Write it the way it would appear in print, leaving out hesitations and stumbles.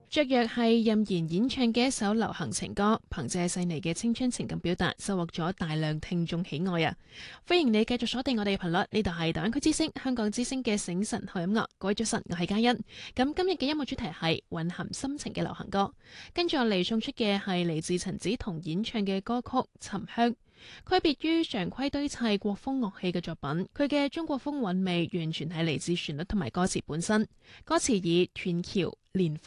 雀躍係任賢演唱嘅一首流行情歌，憑借細膩嘅青春情感表達，收穫咗大量聽眾喜愛啊！歡迎你繼續鎖定我哋嘅頻率，呢度係大灣區之聲、香港之聲嘅醒神好音樂。各位早晨，我係嘉欣。咁今日嘅音樂主題係蘊含心情嘅流行歌，跟住我嚟送出嘅係嚟自陳梓彤演唱嘅歌曲《沉香》。區別於常規堆砌國風樂器嘅作品，佢嘅中國風韻味完全係嚟自旋律同埋歌詞本身。歌詞以斷橋連